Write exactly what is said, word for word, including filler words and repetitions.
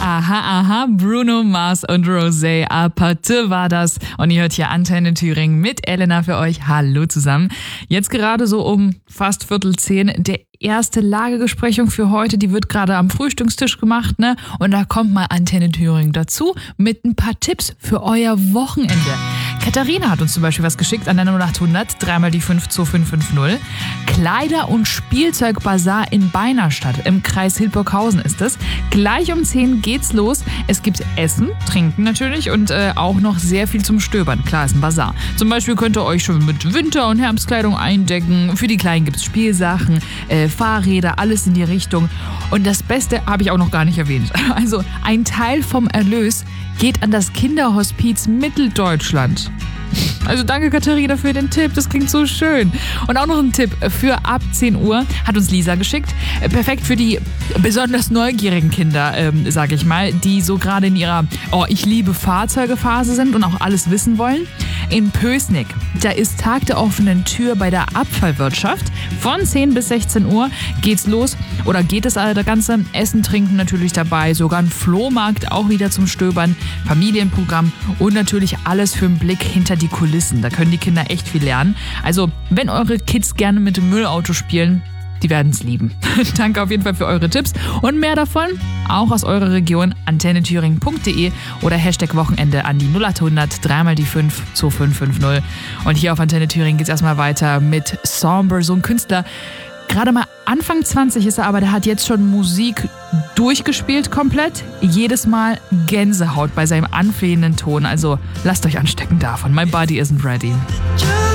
Aha, aha, Bruno Mars und Rosé Aparte war das. Und ihr hört hier Antenne Thüringen mit Elena für euch. Hallo zusammen. Jetzt gerade so um fast Viertel zehn der erste Lagebesprechung für heute. Die wird gerade am Frühstückstisch gemacht, ne? Und da kommt mal Antenne Thüringen dazu mit ein paar Tipps für euer Wochenende. Katharina hat uns zum Beispiel was geschickt an der null acht hundert, dreimal die fünf zwei fünf fünf null. Kleider- und Spielzeugbazar in Beinerstadt im Kreis Hildburghausen ist es. Gleich um zehn geht's los. Es gibt Essen, Trinken natürlich und äh, auch noch sehr viel zum Stöbern. Klar, ist ein Bazar. Zum Beispiel könnt ihr euch schon mit Winter- und Herbstkleidung eindecken. Für die Kleinen gibt's Spielsachen, äh, Fahrräder, alles in die Richtung. Und das Beste habe ich auch noch gar nicht erwähnt. Also ein Teil vom Erlös geht an das Kinderhospiz Mitteldeutschland. Also danke Katharina für den Tipp, das klingt so schön. Und auch noch ein Tipp für ab zehn Uhr hat uns Lisa geschickt. Perfekt für die besonders neugierigen Kinder, ähm, sage ich mal, die so gerade in ihrer Oh, ich liebe Fahrzeuge-Phase sind und auch alles wissen wollen. In Pößnig, da ist Tag der offenen Tür bei der Abfallwirtschaft. Von zehn bis sechzehn Uhr geht's los oder geht es all das Ganze. Essen, Trinken natürlich dabei, sogar ein Flohmarkt auch wieder zum Stöbern, Familienprogramm und natürlich alles für einen Blick hinter die Kulissen. Da können die Kinder echt viel lernen. Also, wenn eure Kids gerne mit dem Müllauto spielen, die werden es lieben. Danke auf jeden Fall für eure Tipps und mehr davon auch aus eurer Region antennethüringen punkt de oder Hashtag Wochenende an die null acht hundert, dreimal die fünf zwei fünf fünf null. Und hier auf Antenne Thüringen geht's erstmal weiter mit Somber, so ein Künstler. Gerade mal Anfang zwanzig ist er, aber der hat jetzt schon Musik durchgespielt komplett. Jedes Mal Gänsehaut bei seinem anflehenden Ton. Also lasst euch anstecken davon. My body isn't ready.